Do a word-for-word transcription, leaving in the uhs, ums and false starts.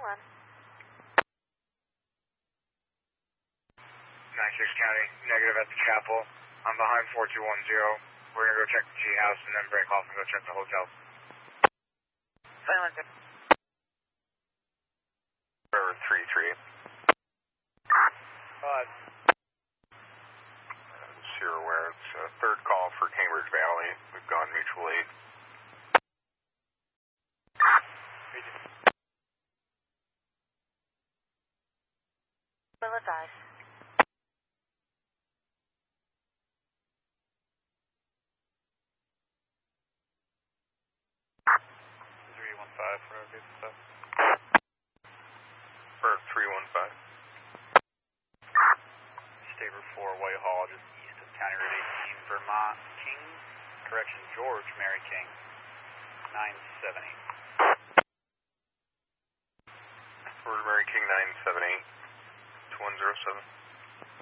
one. nine six County, negative at the chapel. I'm behind four two one zero. We're going to go check the G house and then break off and go check the hotel. five one zero. River three three. Five. So you're aware, it's a third call for Cambridge Valley. We've gone mutual aid. Will advise. three one five for our good stuff. For three one five. Staber four, Whitehall, just east of County Road eighteen, Vermont, King, correction, George Mary King, nine seven eight. George Mary King nine seven eight, two one zero seven.